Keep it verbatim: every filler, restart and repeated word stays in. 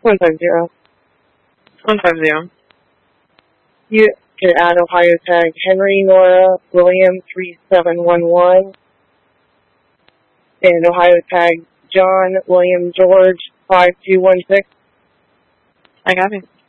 one five zero. one five zero. You could add Ohio tag Henry Nora William three seven one one and Ohio tag John William George five two one six. I got it.